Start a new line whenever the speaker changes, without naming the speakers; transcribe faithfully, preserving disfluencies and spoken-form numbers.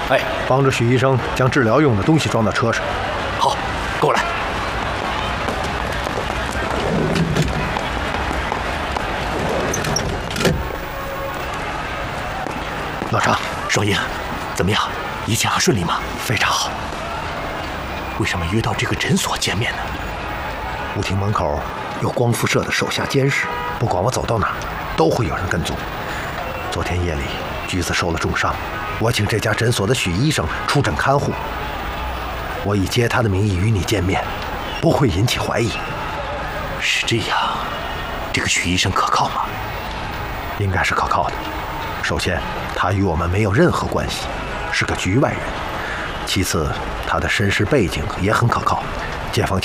哎，
帮着许医生将治疗用的东西装到车上。
好，跟我来。
老张，
双英，怎么样？一切还顺利吗？
非常好。
为什么约到这个诊所见面呢？
舞厅门口有光复社的手下监视，不管我走到哪儿，都会有人跟踪。昨天夜里，橘子受了重伤，我请这家诊所的许医生出诊看护。我以接他的名义与你见面，不会引起怀疑。
是这样，这个许医生可靠吗？
应该是可靠的。首先，他与我们没有任何关系，是个局外人。其次，他的身世背景也很可靠，解放前